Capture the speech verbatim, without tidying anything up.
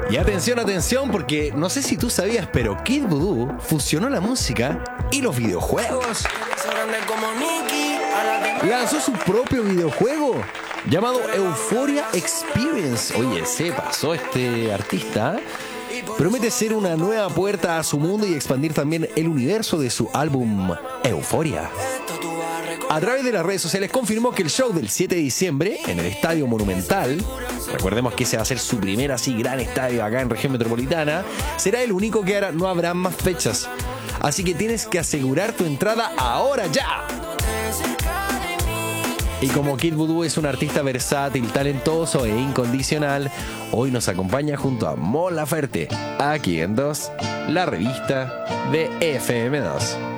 Y atención, atención, porque no sé si tú sabías, pero Kid Voodoo fusionó la música y los videojuegos. Lanzó su propio videojuego llamado Euphoria Experience. Oye, se pasó este artista. Promete ser una nueva puerta a su mundo y expandir también el universo de su álbum Euphoria. A través de las redes sociales confirmó que el show del siete de diciembre en el Estadio Monumental, recordemos que ese va a ser su primer así gran estadio acá en región metropolitana, será el único que hará, no habrá más fechas. Así que tienes que asegurar tu entrada ahora ya. Y como Kid Voodoo es un artista versátil, talentoso e incondicional, hoy nos acompaña junto a Mon Laferte, aquí en dos, la revista de F M dos.